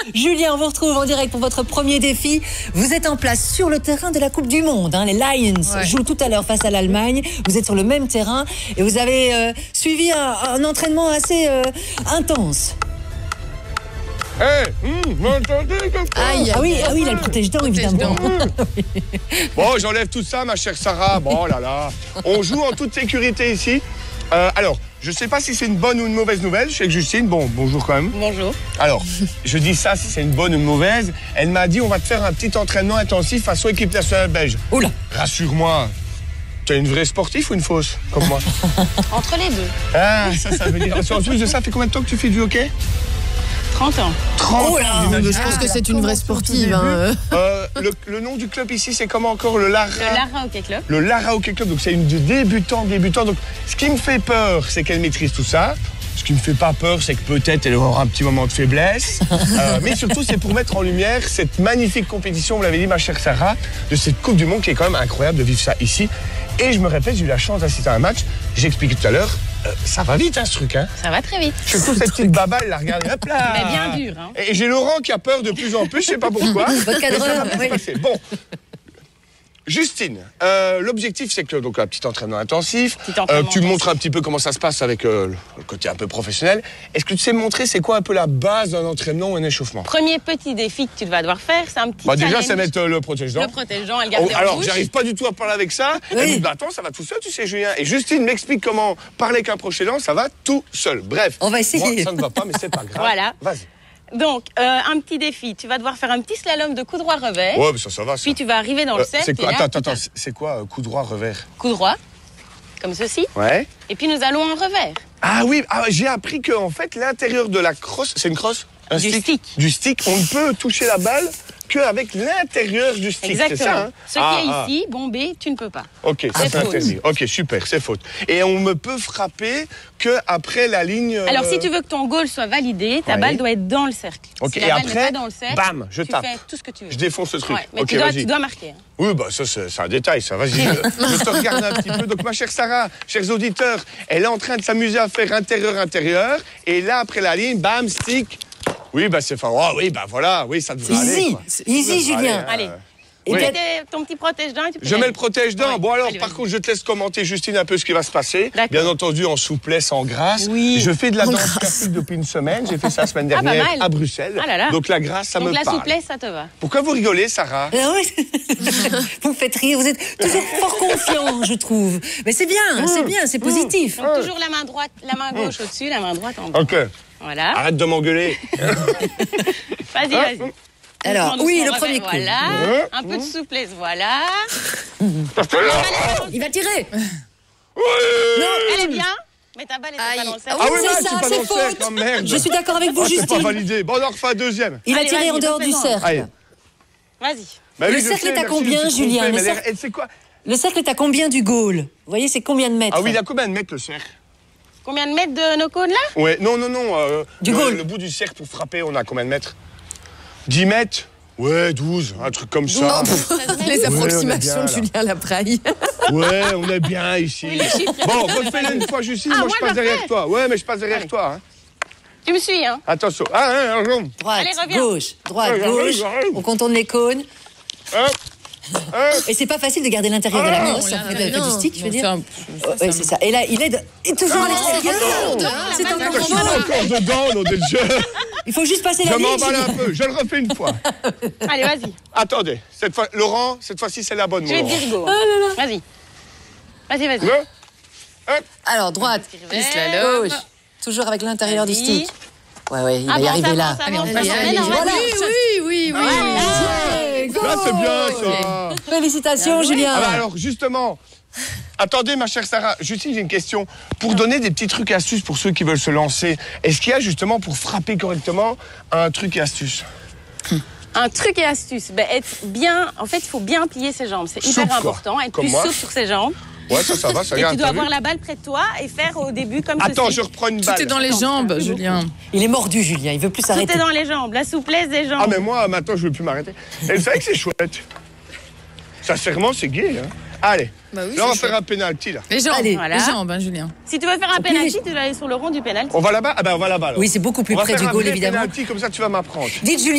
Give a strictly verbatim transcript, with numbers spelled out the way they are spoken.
Julien, on vous retrouve en direct pour votre premier défi. Vous êtes en place sur le terrain de la Coupe du Monde. Hein. Les Lions ouais. jouent tout à l'heure face à l'Allemagne. Vous êtes sur le même terrain et vous avez euh, suivi un, un entraînement assez euh, intense. Hey, mmh, vous m'entendez Aïe, ah oui, ah oui, il a le protège-dents, évidemment. Bon, j'enlève tout ça, ma chère Sarah. Bon, là, là. On joue en toute sécurité ici. Euh, alors, je sais pas si c'est une bonne ou une mauvaise nouvelle. Je sais que Justine, bon, bonjour quand même. Bonjour. Alors, je dis ça si c'est une bonne ou une mauvaise. Elle m'a dit, on va te faire un petit entraînement intensif façon équipe nationale belge. Oula. Rassure-moi. T'es une vraie sportive ou une fausse, comme moi? Entre les deux. Ah, ça, ça veut dire... En plus de ça, fait combien de temps que tu fais du hockey? trente ans. trente oh là, ans. je pense que c'est une vraie sportive. Hein. Euh, le, le nom du club ici, c'est comment encore? Le Lara... Le Lara Hockey Club. Le Lara Hockey Club, donc c'est une de débutant, débutant. Donc, ce qui me fait peur, c'est qu'elle maîtrise tout ça. Ce qui me fait pas peur, c'est que peut-être elle aura un petit moment de faiblesse. euh, mais surtout, c'est pour mettre en lumière cette magnifique compétition, vous l'avez dit, ma chère Sarah, de cette Coupe du Monde qui est quand même incroyable de vivre ça ici. Et je me répète, j'ai eu la chance d'assister à un match. J'ai expliqué tout à l'heure, euh, ça va vite, hein, ce truc. Hein. Ça va très vite. Surtout cette petite baba, elle la regarde, hop là. Mais bien dur. Hein. Et j'ai Laurent qui a peur de plus en plus, je sais pas pourquoi. Votre cadreur, oui. Bon. Justine, euh, l'objectif c'est que donc un petit entraînement intensif, petit entraînement euh, tu intensif. montres un petit peu comment ça se passe avec euh, le côté un peu professionnel. Est-ce que tu sais me montrer c'est quoi un peu la base d'un entraînement ou un échauffement? Premier petit défi que tu vas devoir faire, c'est un petit Bah déjà challenge. c'est mettre euh, le protège-dents. Le protège-dents et le garder Oh, en alors bouche. j'arrive pas du tout à parler avec ça. Oui. Elle me dit bah, attends ça va tout seul tu sais Julien. Et Justine m'explique comment parler qu'un protège-dents, ça va tout seul. Bref. On va essayer. Moi, ça ne va pas mais c'est pas grave. Voilà. Vas-y. Donc, euh, un petit défi. Tu vas devoir faire un petit slalom de coup droit revers. Ouais mais ça ça va ça. Puis tu vas arriver dans le Euh, cercle. c'est quoi? et là, Attends tu attends tapes. c'est quoi euh, coup droit revers? Coup droit, comme ceci. Ouais. Et puis nous allons en revers. Ah oui, ah, j'ai appris que en fait l'intérieur de la crosse, c'est une crosse, un Du stick. Du stick, on ne peut toucher la balle qu'avec l'intérieur du stick. Exactement. C'est ça, hein? Ce ah, qui est ah. ici, bombé, tu ne peux pas. Ok, ça C'est c'est faute. interdit. Ok, super, c'est faute. Et on ne peut frapper que après la ligne. euh, Alors, si tu veux que ton goal soit validé, ta Ouais. balle doit être dans le cercle. Ok, si et la balle après, n'est pas dans le cercle, bam, je tu tape. fais tout ce que tu veux. Je défonce le truc. Ouais, mais ok, tu, dois, vas-y. tu dois marquer. hein. Oui, bah ça c'est c'est un détail, ça. Vas-y, je, je te regarde un petit peu. Donc ma chère Sarah, chers auditeurs, elle est en train de s'amuser à faire intérieur-intérieur. Et là, après la ligne, bam, stick. Oui, bah c'est fort. Oh, oui, bah voilà, oui, ça devrait aller. Easy, quoi. easy, Ça devrait Julien. aller, hein. Allez. Et Oui. Tu peut-être- mets ton petit protège-dents et tu peux Je y mets aller. le protège-dents. Ouais. Bon alors, Allez, par vas-y. contre, je te laisse commenter, Justine, un peu ce qui va se passer. D'accord. Bien entendu, en souplesse, en grâce. Oui. Je fais de la En danse grâce. classique depuis une semaine. J'ai fait ça la semaine Ah, pas dernière mal. à Bruxelles. Ah là là. Donc la grâce, ça Donc me la parle. souplesse, ça te va. Pourquoi vous rigolez, Sarah? Ah oui. Vous me faites rire, vous êtes toujours fort confiant, je trouve. Mais c'est bien, c'est bien, c'est positif. Donc toujours la main droite, la main gauche au-dessus, la main droite en bas. Ok. Voilà. Arrête de m'engueuler. Vas-y, vas-y. Alors, Doucement, oui, le doucement, premier revers, coup. Voilà. Ouais. Un peu de souplesse, voilà. Il va tirer. Ouais. Elle est bien, mais ta balle était Aïe. pas dans le Ah cercle. Ah oui, c'est mais ça, je suis pas c'est dans le cercle, faute. oh, merde. Je suis d'accord avec vous, Ah, c'est pas Justine. validé. Bon, on en refait un deuxième. Il a Allez, tiré vas-y, en dehors du fais-en. cercle. Allez. Vas-y. Bah Le oui, je cercle sais, est à merci, combien, je me suis trompé, Julien, le mais cercle elle- c'est quoi? Le cercle est à combien du goal? Vous voyez, c'est combien de mètres? Ah oui, il a combien de mètres le cercle? Combien de mètres de nos cônes là? Ouais, non, non, non. euh, Du le, goal. le bout du cercle pour frapper, on a combien de mètres? dix mètres? Ouais, douze, un truc comme ça. Les Ouais, approximations on est de bien, Julien Lapraille. Ouais, on est bien ici. Bon, refais-le une fois, Justine, Ah, moi moi, je passe je le derrière fais. toi. Ouais, mais je passe derrière Allez. toi. Hein. Tu me suis, hein? Attention. Ah, hein, un rond. Droite, Allez, reviens. gauche, droite, Ouais, j'arrive, gauche. j'arrive. On contourne les cônes. Hop, hop. Et c'est pas facile de garder l'intérieur de la Ah, crosse, ça fait fait du stick, je veux dire. C'est Oui, c'est ça. Et là, il est, de- il est toujours à l'extérieur. C'est la balle encore dans Je le suis chaud. encore dedans, nom de Dieu. Il faut juste passer la Je ligne. m'emballe Julien. un peu. Je le refais une fois. Allez, vas-y. Attendez. Cette fois, Laurent, cette fois-ci, c'est la bonne. Je vais te Laurent. dire go. Vas-y. Vas-y, vas-y. Le- Hop. Alors, droite, Revers. slalom. gauche. Toujours avec l'intérieur du Vas-y. stick. Ouais, ouais, il va y Avance, arriver là. avance, Allez, on avance, va y avance. aller. Non, Voilà. vas-y. Oui, oui, oui. Ouais, go. Là, c'est bien, ça. Félicitations, Julien. Ah bah alors, justement, attendez, ma chère Sarah, Justine, j'ai une question. Pour donner des petits trucs et astuces pour ceux qui veulent se lancer, est-ce qu'il y a justement, pour frapper correctement, un truc et astuce? Un truc et astuce, ben, être bien, en fait, il faut bien plier ses jambes. C'est hyper Souple, quoi. important, être Comme plus moi. souple sur ses jambes. Ouais, ça, ça va, ça Et vient. tu dois avoir la balle près de toi et faire au début comme Attends, ceci. je reprends une Tout balle. est dans les jambes, Julien. Il est mordu, Julien. Il veut plus Tout s'arrêter. est dans les jambes, la souplesse des jambes. Ah, mais moi, maintenant, je ne veux plus m'arrêter. Et vous savez que c'est chouette. Sincèrement, c'est gay. Hein. Allez, Bah oui, là, on va c'est faire un pénalty, là. Les jambes, Allez. Voilà. les jambes, hein, Julien. Si tu veux faire un Faut penalty, plier. tu dois aller sur le rond du penalty. On va là-bas? Ah ben, on va là-bas. alors. Oui, c'est beaucoup plus On va près faire du un goal, vrai évidemment. pénalty, comme ça, tu vas m'apprendre. Dites, Julien.